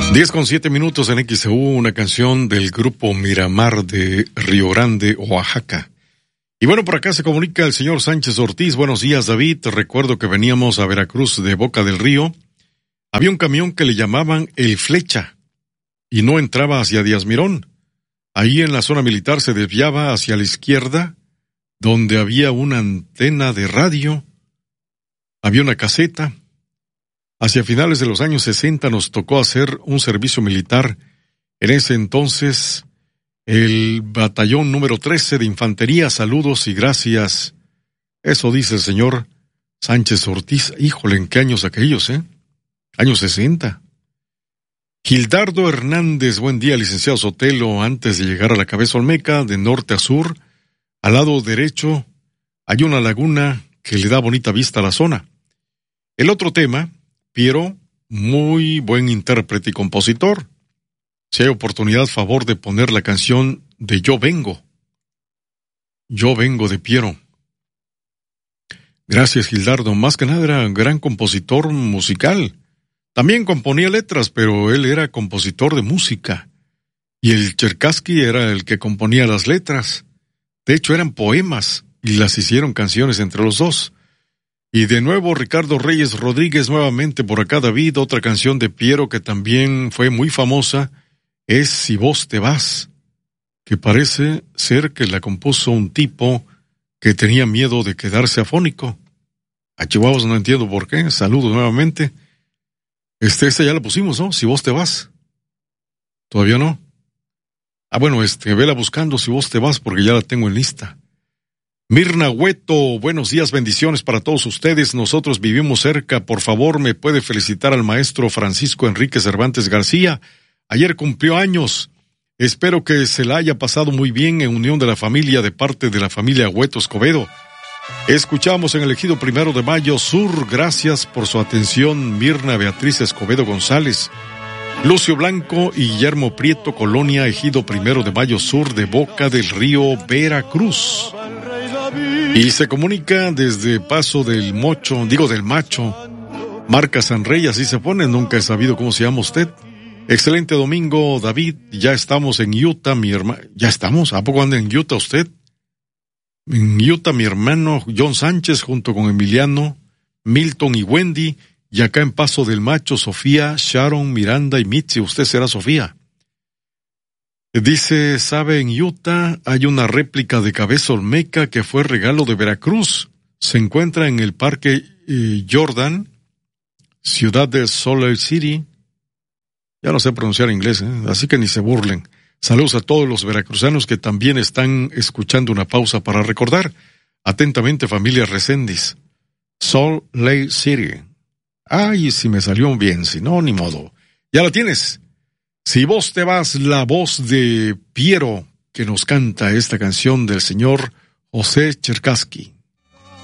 10:07 en XEU, una canción del grupo Miramar de Río Grande, Oaxaca. Y bueno, por acá se comunica el señor Sánchez Ortiz. Buenos días, David. Recuerdo que veníamos a Veracruz de Boca del Río. Había un camión que le llamaban El Flecha y no entraba hacia Díaz Mirón. Ahí en la zona militar se desviaba hacia la izquierda, donde había una antena de radio, había una caseta. Hacia finales de los años 60 nos tocó hacer un servicio militar. En ese entonces, el batallón número 13 de infantería. Saludos y gracias. Eso dice el señor Sánchez Ortiz. Híjole, ¿en qué años aquellos, Años 60. Gildardo Hernández, buen día, licenciado Sotelo. Antes de llegar a la Cabeza Olmeca, de norte a sur, al lado derecho, hay una laguna que le da bonita vista a la zona. El otro tema, Piero, muy buen intérprete y compositor. Si hay oportunidad, favor de poner la canción de Yo Vengo. Yo Vengo de Piero. Gracias, Gildardo. Más que nada era un gran compositor musical. También componía letras, pero él era compositor de música. Y el Cherkassky era el que componía las letras. De hecho, eran poemas y las hicieron canciones entre los dos. Y de nuevo, Ricardo Reyes Rodríguez, nuevamente por acá, David. Otra canción de Piero que también fue muy famosa es Si Vos Te Vas, que parece ser que la compuso un tipo que tenía miedo de quedarse afónico. A Chihuahua no entiendo por qué. Saludos nuevamente. Esta ya la pusimos, ¿no? Si Vos Te Vas. ¿Todavía no? Bueno, vela buscando Si Vos Te Vas porque ya la tengo en lista. Mirna Hueto, buenos días, bendiciones para todos ustedes. Nosotros vivimos cerca. Por favor, me puede felicitar al maestro Francisco Enrique Cervantes García. Ayer cumplió años. Espero que se la haya pasado muy bien en unión de la familia de parte de la familia Hueto Escobedo. Escuchamos en el Ejido Primero de Mayo Sur. Gracias por su atención, Mirna Beatriz Escobedo González. Lucio Blanco y Guillermo Prieto, Colonia Ejido Primero de Mayo Sur de Boca del Río, Veracruz. Y se comunica desde Paso del Macho, Marca San Rey, así se pone, nunca he sabido cómo se llama usted. Excelente domingo, David, ya estamos en Utah, mi hermano. ¿Ya estamos? ¿A poco anda en Utah usted? En Utah, mi hermano John Sánchez, junto con Emiliano, Milton y Wendy, y acá en Paso del Macho, Sofía, Sharon, Miranda y Mitzi. Usted será Sofía. Dice, ¿sabe? En Utah hay una réplica de Cabeza Olmeca que fue regalo de Veracruz. Se encuentra en el Parque Jordan, ciudad de Salt Lake City. Ya no sé pronunciar inglés, así que ni se burlen. Saludos a todos los veracruzanos que también están escuchando una pausa para recordar. Atentamente, familia Reséndiz. Salt Lake City. Ay, si me salió bien, si no, ni modo. Ya la tienes. Si Vos Te Vas, la voz de Piero, que nos canta esta canción del señor José Cherkassky.